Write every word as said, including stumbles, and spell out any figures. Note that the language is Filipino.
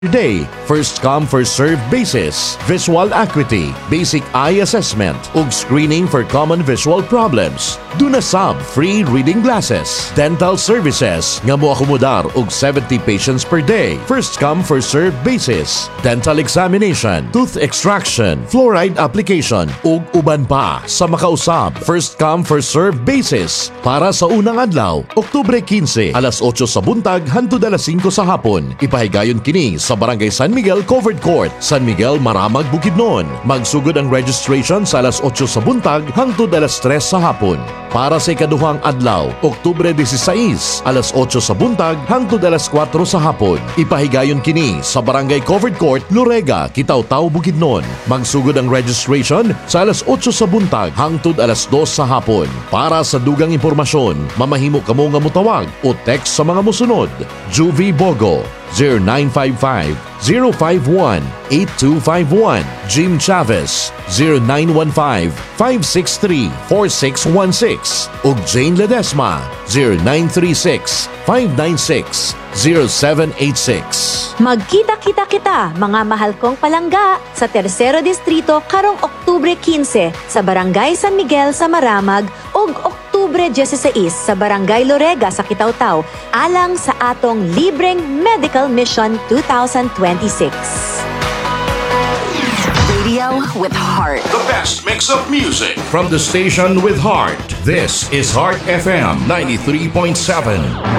Day, first come first serve basis, visual acuity, basic eye assessment, ug screening for common visual problems. Duna sab free reading glasses, dental services nga moakomodar og seventy patients per day. First come first serve basis, dental examination, tooth extraction, fluoride application ug uban pa sa makausab. First come first serve basis para sa unang adlaw, Oktubre quince, alas otso sa buntag hangtod alas singko sa hapon. Ipahigayon kini sa Barangay San Miguel Covered Court, San Miguel, Maramag, Bukidnon. Magsugod ang registration sa alas otso sa buntag hangtod alas tres sa hapon. Para sa ikaduhang adlaw, Oktubre dieciséis, alas otso sa buntag hangtod alas kwatro sa hapon. Ipahigayon kini sa Barangay Covered Court, Lorega, Kitaw-Taw, Bukidnon. Magsugod ang registration sa alas otso sa buntag hangtod alas dos sa hapon. Para sa dugang impormasyon, mamahimo kamo nga mutawag o text sa mga musunod. Juvie Bogo, zero nine five five, zero five one, eight two five one. Jim Chavez, zero nine one five, five six three, four six one six. Ug Jane Ledesma, zero nine three six, five nine six, zero seven eight six. Magkita-kita kita, mga mahal kong palangga, sa Tercero Distrito karong Oktubre quince sa Barangay San Miguel sa Maramag ug Oktubre dieciséis sa Barangay Lorega sa Kitaw-Taw alang sa atong libreng Medical Mission twenty twenty-six. Radio with heart. The best mix of music. From the station with heart, this is Heart F M ninety-three point seven.